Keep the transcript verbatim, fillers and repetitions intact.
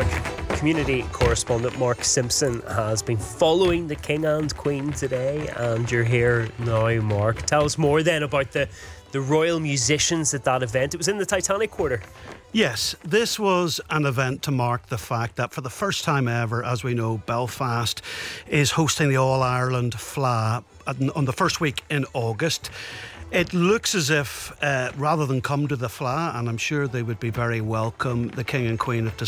Mark. Community correspondent Mark Simpson has been following the King and Queen today, and you're here now, Mark. Tell us more then about the, the royal musicians at that event. It was in the Titanic Quarter. Yes, this was an event to mark the fact that for the first time ever, as we know, Belfast is hosting the All-Ireland F L A on the first week in August. It looks as if, uh, rather than come to the F L A, and I'm sure they would be very welcome, the King and Queen have decided